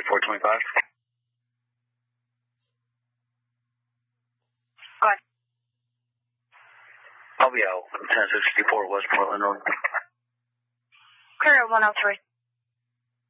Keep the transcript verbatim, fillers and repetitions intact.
four twenty-five. Go ahead. I'll be out. ten sixty-four West Portland Road. Clear one oh three.